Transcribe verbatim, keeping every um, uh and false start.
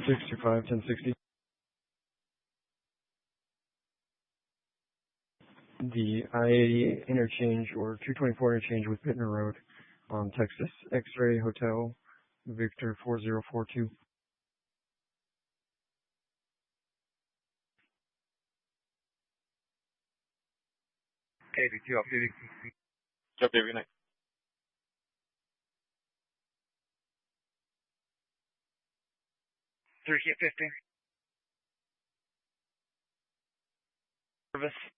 six two five, ten sixty. The I eighty interchange or two twenty-four interchange with Bittner Road on Texas X-Ray Hotel, Victor four zero four two. eighty-two off duty. Yep, good night. three fifty. Service.